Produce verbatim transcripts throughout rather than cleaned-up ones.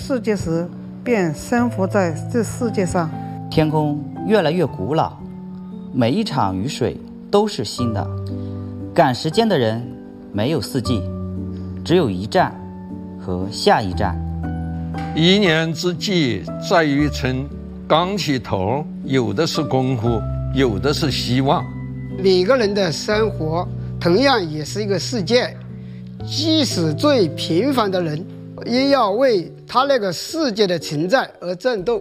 世界时，便生活在这世界上。 天空越来越古老，每一场雨水都是新的。赶时间的人没有四季，只有一站和下一站。 一年之计在于晨，刚起头，有的是功夫，有的是希望。 每个人的生活同样也是一个世界，即使最平凡的人，也要为他那个世界的存在而战斗。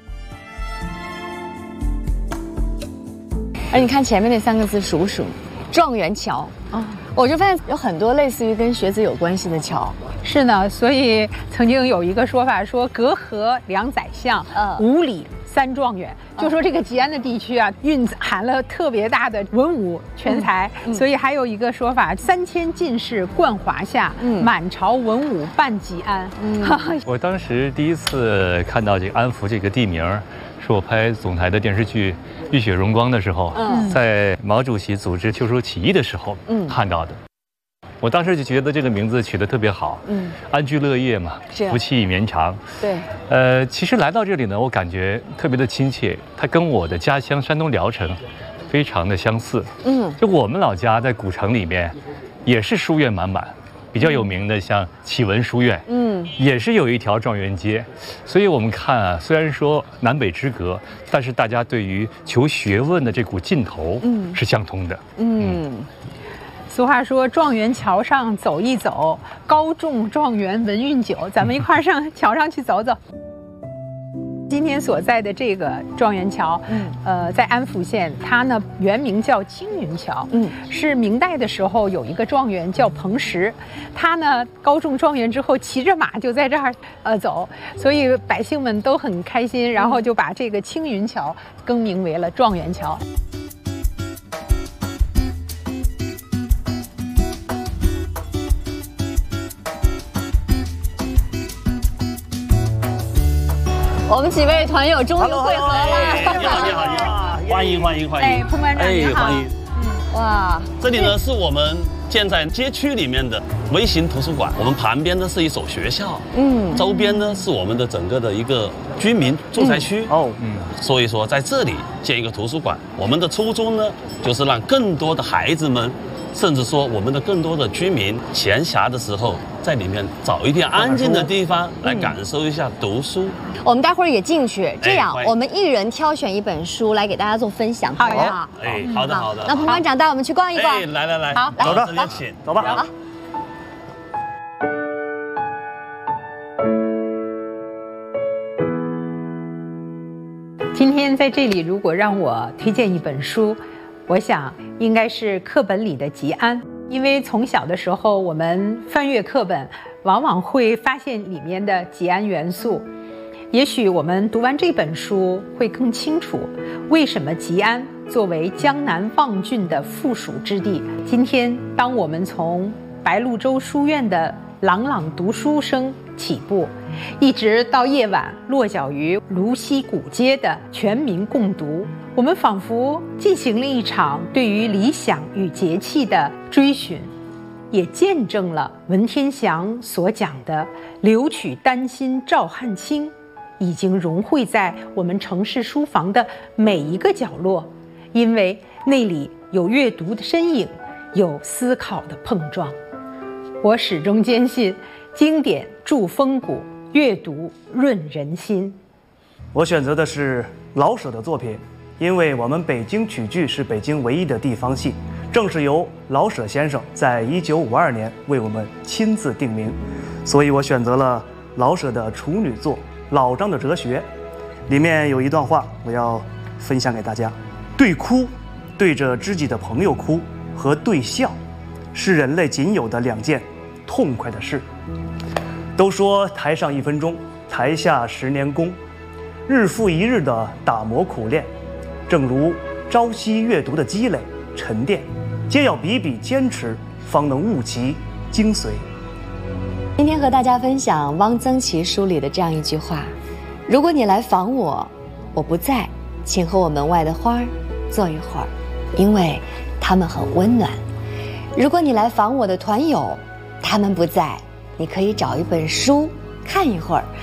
而你看前面那三个字数数，状元桥啊，我就发现有很多类似于跟学子有关系的桥。 是呢，所以曾经有一个说法说，隔河两宰相， 嗯五里三状元，就说这个吉安的地区啊，蕴含了特别大的文武全才， 嗯嗯、 所以还有一个说法，三千进士冠华夏，嗯、满朝文武伴吉安。嗯、 我当时第一次看到这个安福这个地名，是我拍总台的电视剧《浴血荣光》的时候，嗯、在毛主席组织秋收起义的时候、嗯、看到的。我当时就觉得这个名字取得特别好，嗯，安居乐业嘛，福气绵长。 对， 呃，其实来到这里呢，我感觉特别的亲切，它跟我的家乡山东聊城非常的相似。嗯，就我们老家在古城里面，也是书院满满，比较有名的像启文书院，嗯，也是有一条状元街。所以我们看啊，虽然说南北之隔，但是大家对于求学问的这股劲头，嗯，是相通的。嗯。嗯俗话说，状元桥上走一走，高中状元文运久。咱们一块儿上桥上去走走。今天所在的这个状元桥，嗯，呃，在安福县，它呢原名叫青云桥，嗯，是明代的时候有一个状元叫彭石，他呢高中状元之后骑着马就在这儿呃走，所以百姓们都很开心，然后就把这个青云桥更名为了状元桥。 我们几位团友终于汇合了。 你好，你好，你好，欢迎欢迎欢迎！ 哎，彭班长你好。 欢迎。 嗯，哇， 这里呢是我们建在街区里面的微型图书馆，我们旁边呢是一所学校，嗯，周边呢是我们的整个的一个居民住宅区。哦，嗯，所以说在这里建一个图书馆，我们的初衷呢就是让更多的孩子们，甚至说我们的更多的居民，闲暇的时候在里面找一片安静的地方来感受一下读书。 我们待会儿也进去，这样我们一人挑选一本书来给大家做分享，好不好？ 哎，好的好的。 那彭班长带我们去逛一逛。 哎，来来来， 好， 走着，请走吧。好。 今天在这里，如果让我推荐一本书，我想应该是课本里的吉安，因为从小的时候我们翻阅课本，往往会发现里面的吉安元素。也许我们读完这本书会更清楚，为什么吉安作为江南望郡的附属之地，今天当我们从白鹭洲书院的朗朗读书声起步，一直到夜晚落脚于芦溪古街的全民共读，我们仿佛进行了一场对于理想与节气的追寻，也见证了文天祥所讲的留取丹心照汗青已经融汇在我们城市书房的每一个角落，因为那里有阅读的身影，有思考的碰撞。我始终坚信，经典铸风骨，阅读润人心。 我选择的是老舍的作品，因为我们北京曲剧是北京唯一的地方戏，正是由老舍先生在一九五二年为我们亲自定名，所以我选择了老舍的处女作《老张的哲学》。里面有一段话我要分享给大家：对哭，对着知己的朋友哭，和对笑，是人类仅有的两件痛快的事。都说台上一分钟，台下十年功，日复一日的打磨苦练，正如朝夕阅读的积累沉淀，皆要笔笔坚持，方能悟其精髓。 今天和大家分享汪曾祺书里的这样一句话：如果你来访我，我不在，请和我门外的花儿坐一会儿，因为它们很温暖。如果你来访我的团友，他们不在，你可以找一本书看一会儿，